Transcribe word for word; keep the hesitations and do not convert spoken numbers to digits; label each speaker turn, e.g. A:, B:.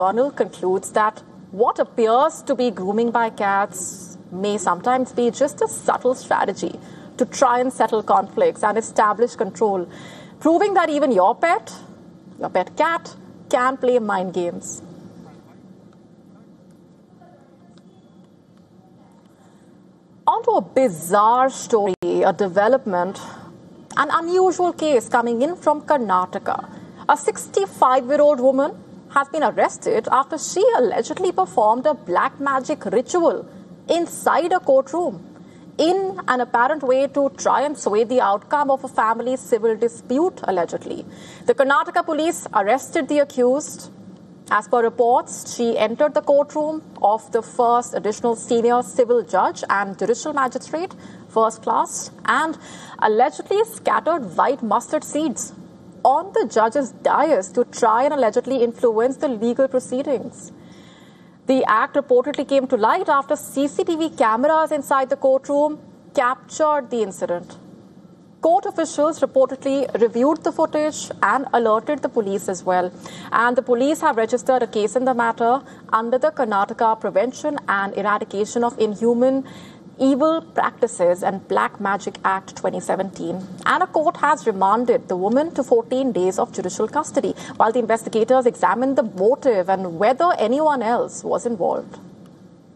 A: journal concludes that what appears to be grooming by cats may sometimes be just a subtle strategy to try and settle conflicts and establish control, proving that even your pet, your pet cat, can play mind games. Onto a bizarre story, a development, an unusual case coming in from Karnataka. A sixty-five-year-old woman has been arrested after she allegedly performed a black magic ritual inside a courtroom in an apparent way to try and sway the outcome of a family civil dispute, allegedly. The Karnataka police arrested the accused. As per reports, she entered the courtroom of the first additional senior civil judge and judicial magistrate, first class, and allegedly scattered white mustard seeds on the judge's dais to try and allegedly influence the legal proceedings. The act reportedly came to light after C C T V cameras inside the courtroom captured the incident. Court officials reportedly reviewed the footage and alerted the police as well. And the police have registered a case in the matter under the Karnataka Prevention and Eradication of Inhuman Evil Practices and Black Magic Act twenty seventeen. And a court has remanded the woman to fourteen days of judicial custody while the investigators examine the motive and whether anyone else was involved.